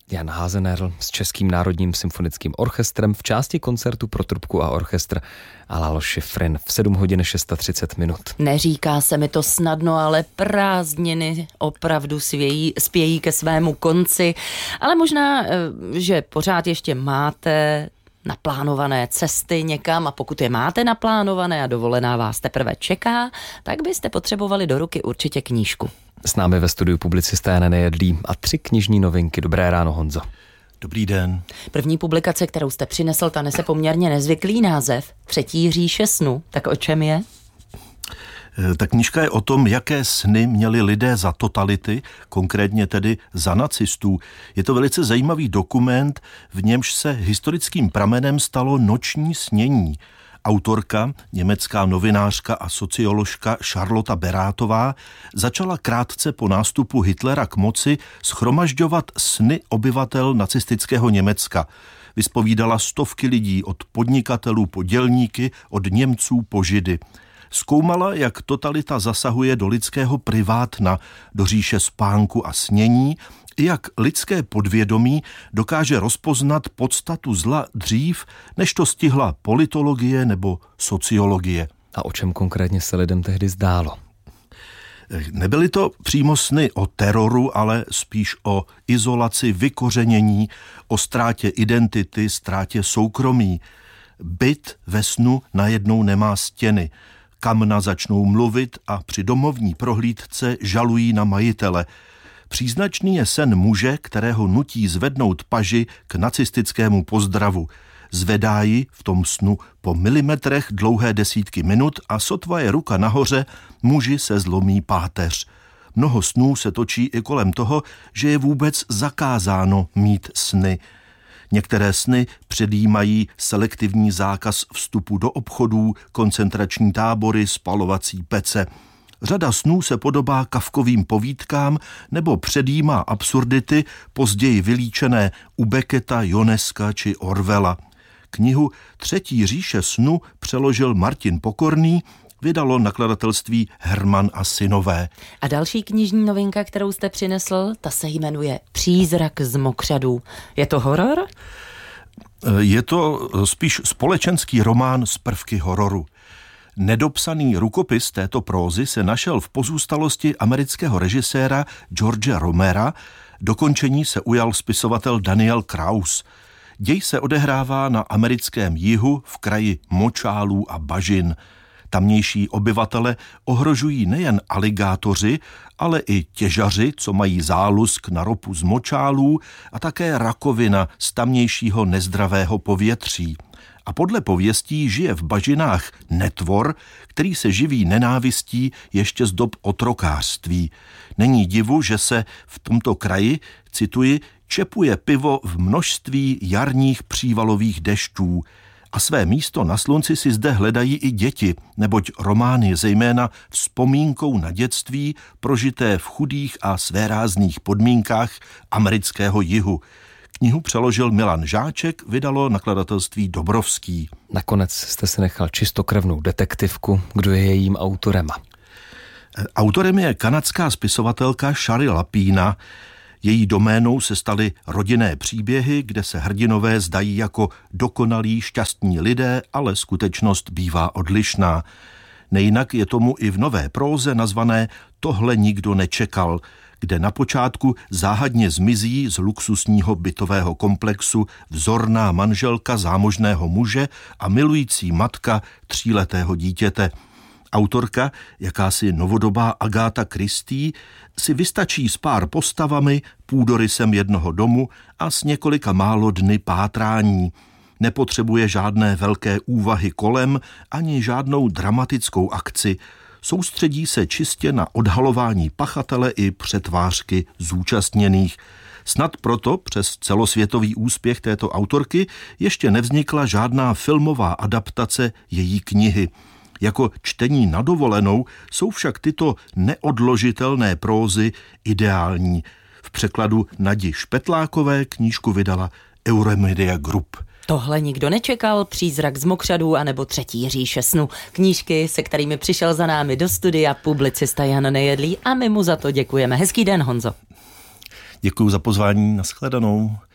Jan Házenerl s Českým národním symfonickým orchestrem v části koncertu pro trubku a orchestr a Lalo Schifrin v 7 hodin 630 minut. Neříká se mi to snadno, ale prázdniny opravdu spějí ke svému konci, ale možná, že pořád ještě máte naplánované cesty někam a pokud je máte naplánované a dovolená vás teprve čeká, tak byste potřebovali do ruky určitě knížku. S námi ve studiu publicista Jan Nejedlý a 3 knižní novinky. Dobré ráno, Honzo. Dobrý den. První publikace, kterou jste přinesl, ta nese poměrně nezvyklý název Třetí říše snu. Tak o čem je? Ta knížka je o tom, jaké sny měli lidé za totality, konkrétně tedy za nacistů. Je to velice zajímavý dokument, v němž se historickým pramenem stalo noční snění. Autorka, německá novinářka a socioložka Charlotte Berátová začala krátce po nástupu Hitlera k moci shromažďovat sny obyvatel nacistického Německa. Vyspovídala stovky lidí, od podnikatelů po dělníky, od Němců po Židy. Zkoumala, jak totalita zasahuje do lidského privátna, do říše spánku a snění, i jak lidské podvědomí dokáže rozpoznat podstatu zla dřív, než to stihla politologie nebo sociologie. A o čem konkrétně se lidem tehdy zdálo? Nebyly to přímo sny o teroru, ale spíš o izolaci, vykořenění, o ztrátě identity, ztrátě soukromí. Byt ve snu najednou nemá stěny. Kamna začnou mluvit a při domovní prohlídce žalují na majitele. Příznačný je sen muže, kterého nutí zvednout paži k nacistickému pozdravu. Zvedá ji v tom snu po milimetrech dlouhé desítky minut a sotva je ruka nahoře, muži se zlomí páteř. Mnoho snů se točí i kolem toho, že je vůbec zakázáno mít sny. Některé sny předjímají selektivní zákaz vstupu do obchodů, koncentrační tábory, spalovací pece. Řada snů se podobá Kafkovým povídkám nebo předjímá absurdity později vylíčené u Becketa, Ionesca či Orwella. Knihu Třetí říše snu přeložil Martin Pokorný, vydalo nakladatelství Herman a synové. A další knižní novinka, kterou jste přinesl, ta se jmenuje Přízrak z mokřadů. Je to horor? Je to spíš společenský román s prvky hororu. Nedopsaný rukopis této prózy se našel v pozůstalosti amerického režiséra George Romera. Dokončení se ujal spisovatel Daniel Kraus. Děj se odehrává na americkém jihu v kraji močálů a bažin. Tamnější obyvatele ohrožují nejen aligátoři, ale i těžaři, co mají zálusk na ropu z močálů, a také rakovina z tamnějšího nezdravého povětří. A podle pověstí žije v bažinách netvor, který se živí nenávistí ještě z dob otrokářství. Není divu, že se v tomto kraji, cituji, čepuje pivo v množství jarních přívalových dešťů. A své místo na slunci si zde hledají i děti, neboť román je zejména vzpomínkou na dětství prožité v chudých a svérázných podmínkách amerického jihu. Knihu přeložil Milan Žáček, vydalo nakladatelství Dobrovský. Nakonec jste si nechal čistokrevnou detektivku. Kdo je jejím autorem? Autorem je kanadská spisovatelka Shari Lapina. Její doménou se staly rodinné příběhy, kde se hrdinové zdají jako dokonalí, šťastní lidé, ale skutečnost bývá odlišná. Nejinak je tomu i v nové próze nazvané Tohle nikdo nečekal, kde na počátku záhadně zmizí z luxusního bytového komplexu vzorná manželka zámožného muže a milující matka 3letého dítěte. Autorka, jakási novodobá Agatha Christie, si vystačí s pár postavami, půdorysem jednoho domu a s několika málo dny pátrání. Nepotřebuje žádné velké úvahy kolem ani žádnou dramatickou akci. Soustředí se čistě na odhalování pachatele i přetvářky zúčastněných. Snad proto přes celosvětový úspěch této autorky ještě nevznikla žádná filmová adaptace její knihy. Jako čtení na dovolenou jsou však tyto neodložitelné prózy ideální. V překladu Nadi Špetlákové knížku vydala Euromedia Group. Tohle nikdo nečekal, Přízrak z mokřadů anebo Třetí říše snu. Knížky, se kterými přišel za námi do studia publicista Jan Nejedlý a my mu za to děkujeme. Hezký den, Honzo. Děkuji za pozvání, nashledanou.